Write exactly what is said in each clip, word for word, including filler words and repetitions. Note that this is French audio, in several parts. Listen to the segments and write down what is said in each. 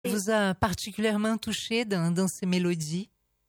Vous a particulièrement touché dans, dans ces mélodies?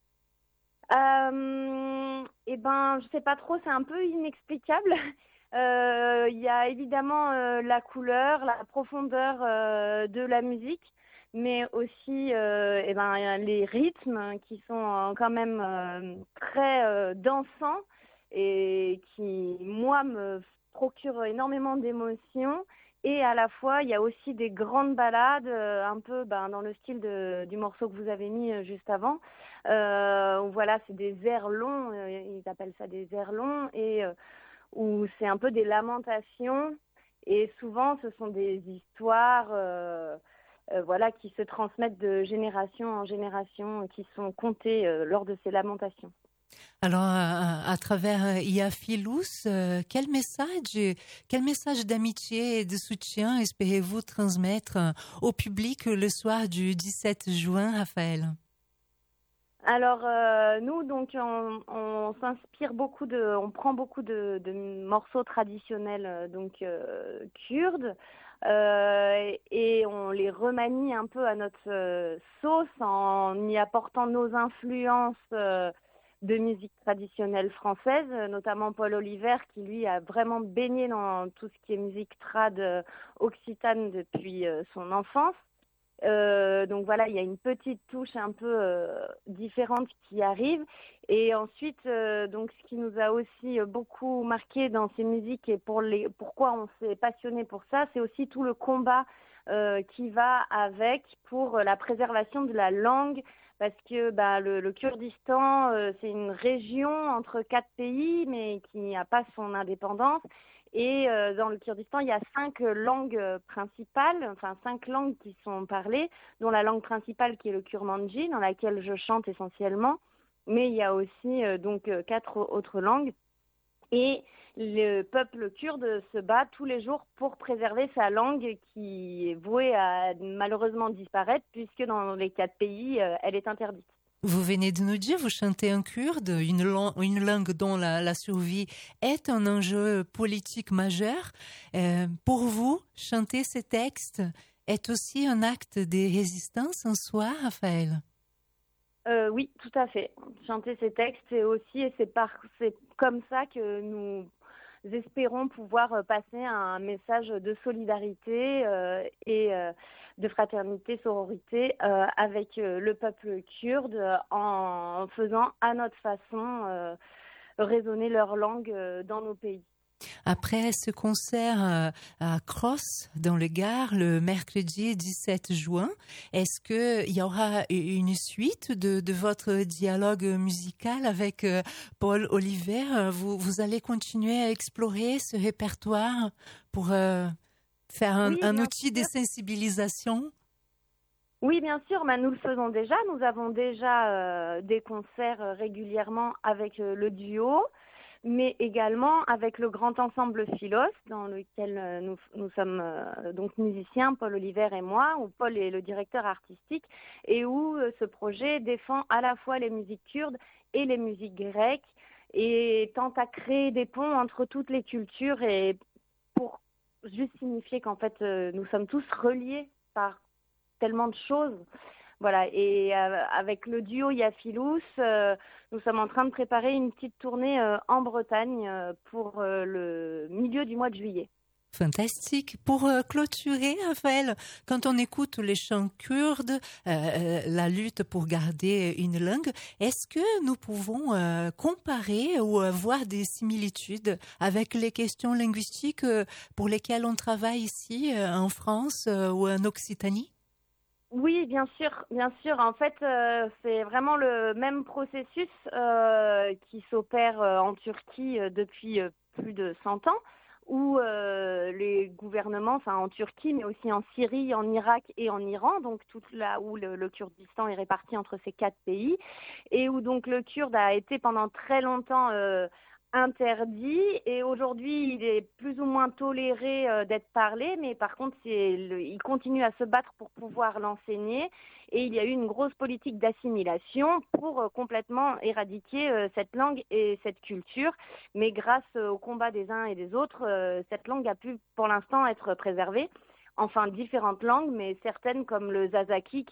Euh, eh ben, je sais pas trop, c'est un peu inexplicable. Euh, Il y a évidemment euh, la couleur, la profondeur euh, de la musique, mais aussi euh, eh ben, les rythmes qui sont euh, quand même euh, très euh, dansants et qui, moi, me procurent énormément d'émotions. Et à la fois, il y a aussi des grandes ballades, euh, un peu ben, dans le style de, du morceau que vous avez mis euh, juste avant. Euh, où, voilà, c'est des airs longs, euh, ils appellent ça des airs longs, et euh, où c'est un peu des lamentations. Et souvent, ce sont des histoires, euh, euh, voilà, qui se transmettent de génération en génération, qui sont contées euh, lors de ces lamentations. Alors, à, à travers euh, Iafilous, euh, quel message, quel message d'amitié et de soutien espérez-vous transmettre euh, au public le soir du dix-sept juin, Raphaël? Alors euh, nous donc on, on s'inspire beaucoup de, on prend beaucoup de, de morceaux traditionnels euh, donc euh, kurdes euh, et on les remanie un peu à notre euh, sauce en y apportant nos influences euh, de musique traditionnelle française, notamment Paul Oliver qui lui a vraiment baigné dans tout ce qui est musique trad euh, occitane depuis euh, son enfance. Euh, donc voilà, il y a une petite touche un peu euh, différente qui arrive. Et ensuite, euh, donc ce qui nous a aussi euh, beaucoup marqué dans ces musiques et pour les, pourquoi on s'est passionné pour ça, c'est aussi tout le combat euh, qui va avec pour la préservation de la langue. Parce que bah, le, le Kurdistan, euh, c'est une région entre quatre pays, mais qui n'a pas son indépendance. Et euh, dans le Kurdistan, il y a cinq langues euh, principales, enfin cinq langues qui sont parlées, dont la langue principale qui est le kurmanji, dans laquelle je chante essentiellement. Mais il y a aussi euh, donc euh, quatre autres langues. Et le peuple kurde se bat tous les jours pour préserver sa langue qui est vouée à malheureusement disparaître, puisque dans les quatre pays, euh, elle est interdite. Vous venez de nous dire, vous chantez en kurde, une, lang- une langue dont la, la survie est un enjeu politique majeur. Euh, pour vous, chanter ces textes est aussi un acte de résistance en soi, Raphaël? Euh, oui, tout à fait. Chanter ces textes, c'est aussi, et c'est par, c'est comme ça que nous espérons pouvoir euh, passer un message de solidarité euh, et euh, de fraternité, sororité euh, avec euh, le peuple kurde euh, en faisant à notre façon euh, résonner leur langue euh, dans nos pays. Après ce concert euh, à Cross, dans le Gard, le mercredi dix-sept juin, est-ce que il y aura une suite de, de votre dialogue musical avec euh, Paul Oliver? Vous, vous allez continuer à explorer ce répertoire pour euh, faire un, Oui, un bien outil de sûr. sensibilisation? Oui, bien sûr, bah, nous le faisons déjà. Nous avons déjà euh, des concerts euh, régulièrement avec euh, le duo, mais également avec le grand ensemble Philos, dans lequel euh, nous, nous sommes euh, donc musiciens, Paul Oliver et moi, où Paul est le directeur artistique, et où euh, ce projet défend à la fois les musiques kurdes et les musiques grecques, et tente à créer des ponts entre toutes les cultures, et pour juste signifier qu'en fait, euh, nous sommes tous reliés par tellement de choses. Voilà, et euh, avec le duo Yafilous, euh, nous sommes en train de préparer une petite tournée euh, en Bretagne euh, pour euh, le milieu du mois de juillet. Fantastique. Pour euh, clôturer, Raphaël, quand on écoute les chants kurdes, euh, euh, la lutte pour garder une langue, est-ce que nous pouvons euh, comparer ou euh, voir des similitudes avec les questions linguistiques euh, pour lesquelles on travaille ici euh, en France euh, ou en Occitanie? Oui, bien sûr, bien sûr. En fait, euh, c'est vraiment le même processus euh, qui s'opère euh, en Turquie euh, depuis euh, plus de cent ans, où euh, les gouvernements, enfin en Turquie, mais aussi en Syrie, en Irak et en Iran, donc tout là où le, le Kurdistan est réparti entre ces quatre pays, et où donc le kurde a été pendant très longtemps euh, interdit et aujourd'hui il est plus ou moins toléré euh, d'être parlé, mais par contre c'est le, il continue à se battre pour pouvoir l'enseigner et il y a eu une grosse politique d'assimilation pour euh, complètement éradiquer euh, cette langue et cette culture, mais grâce euh, au combat des uns et des autres, euh, cette langue a pu pour l'instant être préservée. enfin différentes langues, mais certaines comme le zazaki